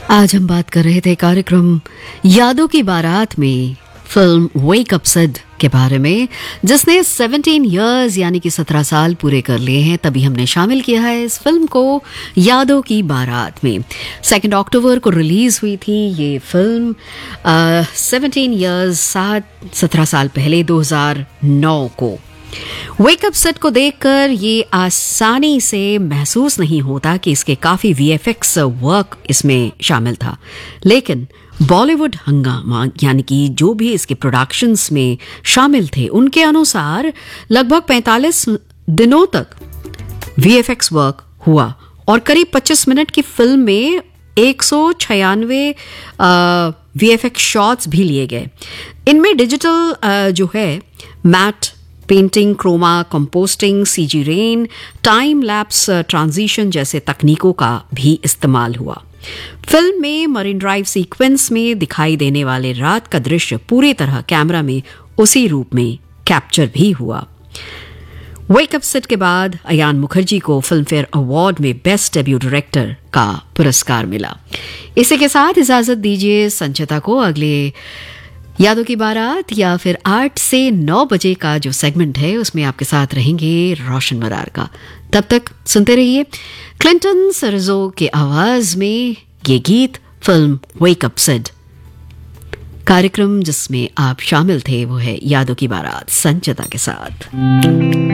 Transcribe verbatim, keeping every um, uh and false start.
आज हम बात कर रहे थे कार्यक्रम यादों की बारात में फिल्म वेक अप सिड के बारे में, जिसने सत्रह इयर्स यानी कि सत्रह साल पूरे कर लिए हैं। तभी हमने शामिल किया है इस फिल्म को यादों की बारात में। सेकेंड अक्टूबर को रिलीज हुई थी ये फिल्म। सत्रह इयर्स सात सत्रह साल पहले दो हज़ार नौ को। वेकअप सेट को देखकर ये आसानी से महसूस नहीं होता कि इसके काफी वीएफएक्स वर्क इसमें शामिल था, लेकिन बॉलीवुड हंगामा यानी कि जो भी इसके प्रोडक्शंस में शामिल थे उनके अनुसार लगभग पैंतालीस दिनों तक वीएफएक्स वर्क हुआ और करीब पच्चीस मिनट की फिल्म में एक सौ छियानवे वीएफएक्स शॉट्स भी लिए गए। इनमें डिजिटल जो है mat painting, Croma composting, CG rain, time lapse transition जैसे तकनीकों का भी इस्तेमाल हुआ। फिल्म में मरीन ड्राइव सीक्वेंस में दिखाई देने वाले रात का दृश्य पूरी तरह कैमरा में उसी रूप में कैप्चर भी हुआ। वेकअप सिड के बाद अयान मुखर्जी को फिल्म फेयर अवार्ड में बेस्ट डेब्यू डायरेक्टर का पुरस्कार मिला। इसी के साथ इजाजत दीजिए संचिता को अगले यादों की बारात या फिर आठ से नौ बजे का जो सेगमेंट है उसमें आपके साथ रहेंगे रोशन मदार का। तब तक सुनते रहिए क्लिंटन सरजो के आवाज में ये गीत, फिल्म वेकअप सिड। कार्यक्रम जिसमें आप शामिल थे वो है यादों की बारात संचिता के साथ।